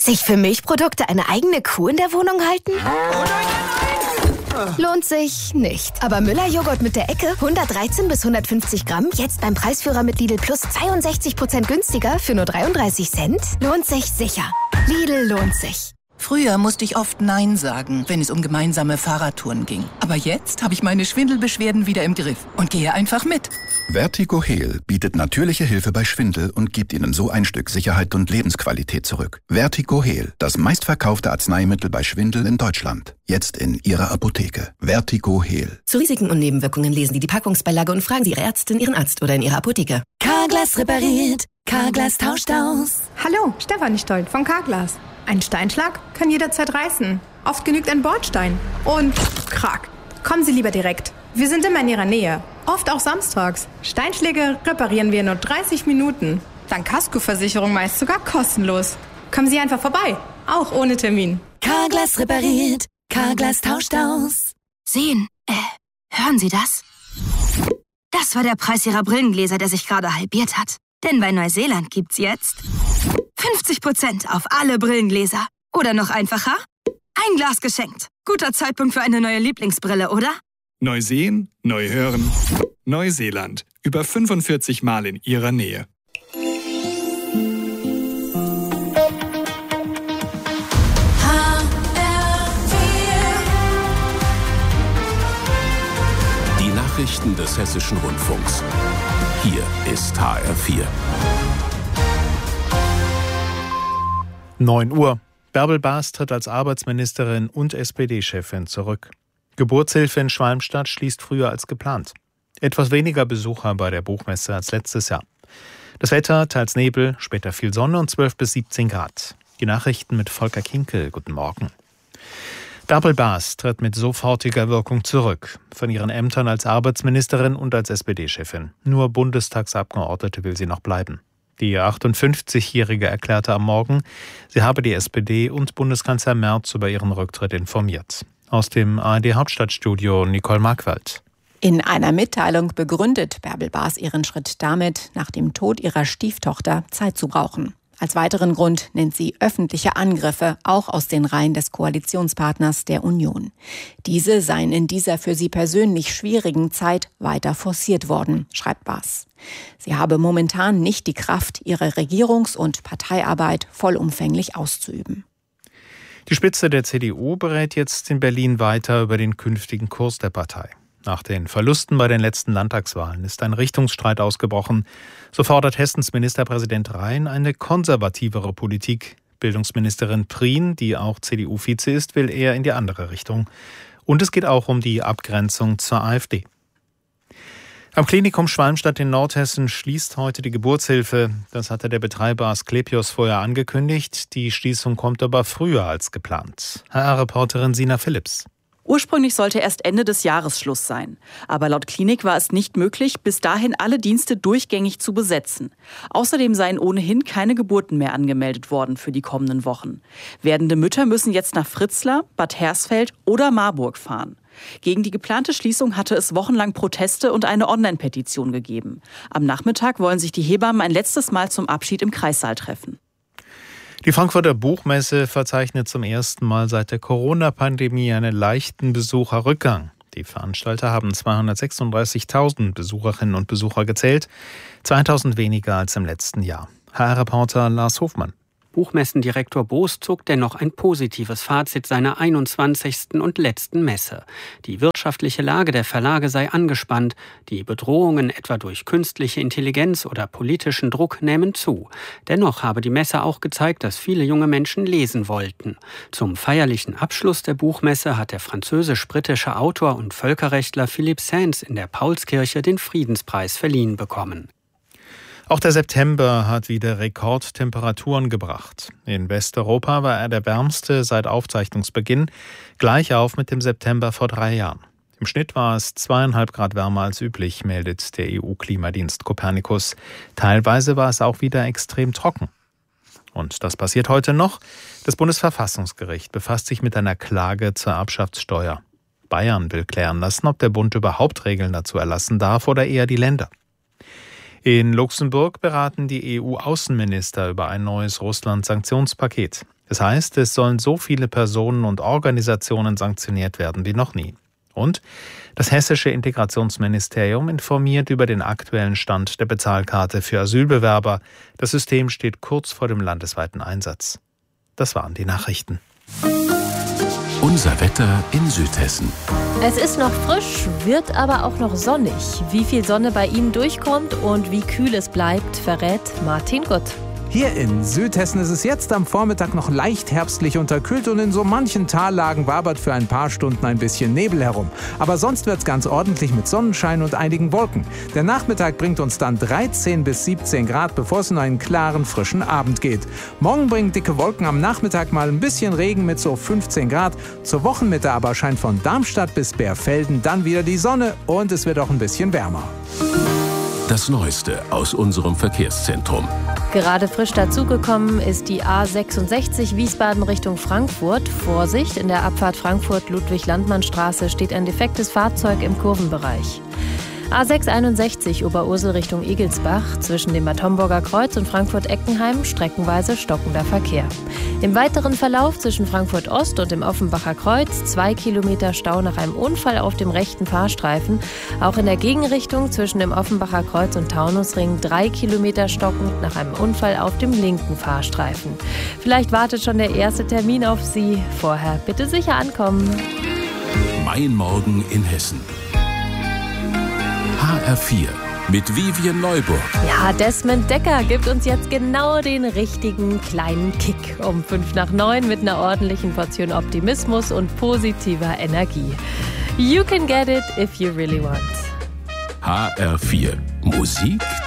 Sich für Milchprodukte eine eigene Kuh in der Wohnung halten? Lohnt sich nicht. Aber Müller-Joghurt mit der Ecke, 113 bis 150 Gramm, jetzt beim Preisführer mit Lidl Plus 62% günstiger für nur 33 Cent? Lohnt sich sicher. Lidl lohnt sich. Früher musste ich oft Nein sagen, wenn es um gemeinsame Fahrradtouren ging. Aber jetzt habe ich meine Schwindelbeschwerden wieder im Griff und gehe einfach mit. Vertigo Heal bietet natürliche Hilfe bei Schwindel und gibt Ihnen so ein Stück Sicherheit und Lebensqualität zurück. Vertigo Heal, das meistverkaufte Arzneimittel bei Schwindel in Deutschland. Jetzt in Ihrer Apotheke. Vertigo Heal. Zu Risiken und Nebenwirkungen lesen Sie die Packungsbeilage und fragen Sie Ihre Ärztin, Ihren Arzt oder in Ihrer Apotheke. Carglass repariert. Carglass tauscht aus. Hallo, Stefanie Stoll von Carglass. Ein Steinschlag kann jederzeit reißen. Oft genügt ein Bordstein. Und krack. Kommen Sie lieber direkt. Wir sind immer in Ihrer Nähe. Oft auch samstags. Steinschläge reparieren wir in nur 30 Minuten. Dank Kaskoversicherung meist sogar kostenlos. Kommen Sie einfach vorbei. Auch ohne Termin. Carglass repariert. Carglass tauscht aus. Sehen, hören Sie das? Das war der Preis Ihrer Brillengläser, der sich gerade halbiert hat. Denn bei Neuseeland gibt's jetzt 50% auf alle Brillengläser. Oder noch einfacher, ein Glas geschenkt. Guter Zeitpunkt für eine neue Lieblingsbrille, oder? Neu sehen, neu hören. Neuseeland. Über 45 Mal in Ihrer Nähe. Die Nachrichten des Hessischen Rundfunks. Hier ist HR4. 9 Uhr. Bärbel Baas tritt als Arbeitsministerin und SPD-Chefin zurück. Geburtshilfe in Schwalmstadt schließt früher als geplant. Etwas weniger Besucher bei der Buchmesse als letztes Jahr. Das Wetter, teils Nebel, später viel Sonne und 12 bis 17 Grad. Die Nachrichten mit Volker Kinkel. Guten Morgen. Bärbel Baas tritt mit sofortiger Wirkung zurück. Von ihren Ämtern als Arbeitsministerin und als SPD-Chefin. Nur Bundestagsabgeordnete will sie noch bleiben. Die 58-Jährige erklärte am Morgen, sie habe die SPD und Bundeskanzler Merz über ihren Rücktritt informiert. Aus dem ARD-Hauptstadtstudio Nicole Markwald. In einer Mitteilung begründet Bärbel Baas ihren Schritt damit, nach dem Tod ihrer Stieftochter Zeit zu brauchen. Als weiteren Grund nennt sie öffentliche Angriffe, auch aus den Reihen des Koalitionspartners der Union. Diese seien in dieser für sie persönlich schwierigen Zeit weiter forciert worden, schreibt Baas. Sie habe momentan nicht die Kraft, ihre Regierungs- und Parteiarbeit vollumfänglich auszuüben. Die Spitze der CDU berät jetzt in Berlin weiter über den künftigen Kurs der Partei. Nach den Verlusten bei den letzten Landtagswahlen ist ein Richtungsstreit ausgebrochen. So fordert Hessens Ministerpräsident Rhein eine konservativere Politik. Bildungsministerin Prien, die auch CDU-Vize ist, will eher in die andere Richtung. Und es geht auch um die Abgrenzung zur AfD. Am Klinikum Schwalmstadt in Nordhessen schließt heute die Geburtshilfe. Das hatte der Betreiber Asklepios vorher angekündigt. Die Schließung kommt aber früher als geplant. HR-Reporterin Sina Philipps. Ursprünglich sollte erst Ende des Jahres Schluss sein. Aber laut Klinik war es nicht möglich, bis dahin alle Dienste durchgängig zu besetzen. Außerdem seien ohnehin keine Geburten mehr angemeldet worden für die kommenden Wochen. Werdende Mütter müssen jetzt nach Fritzlar, Bad Hersfeld oder Marburg fahren. Gegen die geplante Schließung hatte es wochenlang Proteste und eine Online-Petition gegeben. Am Nachmittag wollen sich die Hebammen ein letztes Mal zum Abschied im Kreissaal treffen. Die Frankfurter Buchmesse verzeichnet zum ersten Mal seit der Corona-Pandemie einen leichten Besucherrückgang. Die Veranstalter haben 236.000 Besucherinnen und Besucher gezählt, 2.000 weniger als im letzten Jahr. HR-Reporter Lars Hofmann. Buchmessendirektor Boos zog dennoch ein positives Fazit seiner 21. und letzten Messe. Die wirtschaftliche Lage der Verlage sei angespannt, die Bedrohungen etwa durch künstliche Intelligenz oder politischen Druck nähmen zu. Dennoch habe die Messe auch gezeigt, dass viele junge Menschen lesen wollten. Zum feierlichen Abschluss der Buchmesse hat der französisch-britische Autor und Völkerrechtler Philippe Sands in der Paulskirche den Friedenspreis verliehen bekommen. Auch der September hat wieder Rekordtemperaturen gebracht. In Westeuropa war er der wärmste seit Aufzeichnungsbeginn, gleich auf mit dem September vor 3 Jahren. Im Schnitt war es 2,5 Grad wärmer als üblich, meldet der EU-Klimadienst Copernicus. Teilweise war es auch wieder extrem trocken. Und das passiert heute noch. Das Bundesverfassungsgericht befasst sich mit einer Klage zur Erbschaftssteuer. Bayern will klären lassen, ob der Bund überhaupt Regeln dazu erlassen darf oder eher die Länder. In Luxemburg beraten die EU-Außenminister über ein neues Russland-Sanktionspaket. Das heißt, es sollen so viele Personen und Organisationen sanktioniert werden wie noch nie. Und das hessische Integrationsministerium informiert über den aktuellen Stand der Bezahlkarte für Asylbewerber. Das System steht kurz vor dem landesweiten Einsatz. Das waren die Nachrichten. Unser Wetter in Südhessen. Es ist noch frisch, wird aber auch noch sonnig. Wie viel Sonne bei Ihnen durchkommt und wie kühl es bleibt, verrät Martin Gutt. Hier in Südhessen ist es jetzt am Vormittag noch leicht herbstlich unterkühlt und in so manchen Tallagen wabert für ein paar Stunden ein bisschen Nebel herum. Aber sonst wird's ganz ordentlich mit Sonnenschein und einigen Wolken. Der Nachmittag bringt uns dann 13 bis 17 Grad, bevor es in einen klaren, frischen Abend geht. Morgen bringen dicke Wolken am Nachmittag mal ein bisschen Regen mit so 15 Grad. Zur Wochenmitte aber scheint von Darmstadt bis Bärfelden dann wieder die Sonne und es wird auch ein bisschen wärmer. Das Neueste aus unserem Verkehrszentrum. Gerade frisch dazugekommen ist die A66 Wiesbaden Richtung Frankfurt. Vorsicht, in der Abfahrt Frankfurt-Ludwig-Landmann-Straße steht ein defektes Fahrzeug im Kurvenbereich. A661 Oberursel Richtung Igelsbach, zwischen dem Bad Homburger Kreuz und Frankfurt-Eckenheim streckenweise stockender Verkehr. Im weiteren Verlauf zwischen Frankfurt Ost und dem Offenbacher Kreuz 2 Kilometer Stau nach einem Unfall auf dem rechten Fahrstreifen. Auch in der Gegenrichtung zwischen dem Offenbacher Kreuz und Taunusring 3 Kilometer stockend nach einem Unfall auf dem linken Fahrstreifen. Vielleicht wartet schon der erste Termin auf Sie. Vorher bitte sicher ankommen. Mein Morgen in Hessen. HR4 mit Vivian Neuburg. Ja, Desmond Dekker gibt uns jetzt genau den richtigen kleinen Kick um 8:55 mit einer ordentlichen Portion Optimismus und positiver Energie. You can get it if you really want. HR4 Musik